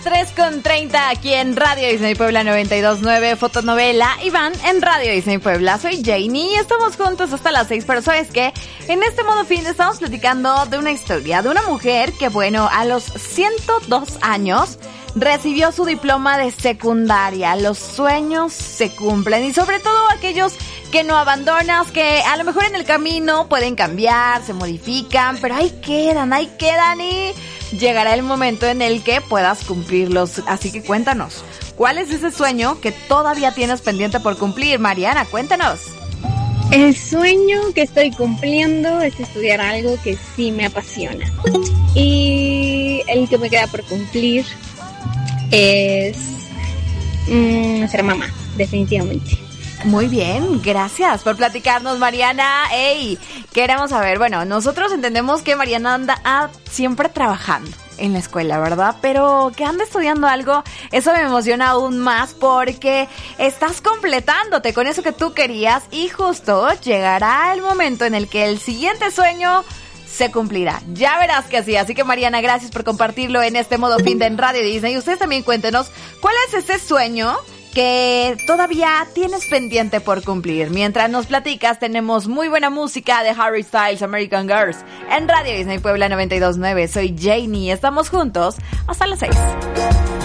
3:30 aquí en Radio Disney Puebla 92.9, fotonovela Iván en Radio Disney Puebla. Soy Janie y estamos juntos hasta las 6, pero ¿sabes qué? En este modo fin estamos platicando de una historia de una mujer que, bueno, a los 102 años recibió su diploma de secundaria. Los sueños se cumplen y sobre todo aquellos que no abandonas, que a lo mejor en el camino pueden cambiar, se modifican, pero ahí quedan y llegará el momento en el que puedas cumplirlos. Así que cuéntanos, ¿cuál es ese sueño que todavía tienes pendiente por cumplir? Mariana, cuéntanos. El sueño que estoy cumpliendo es estudiar algo que sí me apasiona. Y el que me queda por cumplir es ser mamá, definitivamente. Muy bien, gracias por platicarnos, Mariana. Hey, queremos saber, bueno, nosotros entendemos que Mariana anda siempre trabajando en la escuela, ¿verdad? Pero que anda estudiando algo, eso me emociona aún más porque estás completándote con eso que tú querías y justo llegará el momento en el que el siguiente sueño se cumplirá. Ya verás que sí. Así que Mariana, gracias por compartirlo en este modo fin de en Radio Disney. Y ustedes también cuéntenos, ¿cuál es ese sueño que todavía tienes pendiente por cumplir? Mientras nos platicas, tenemos muy buena música de Harry Styles, American Girls, en Radio Disney Puebla 92.9. Soy Janie, estamos juntos hasta las 6.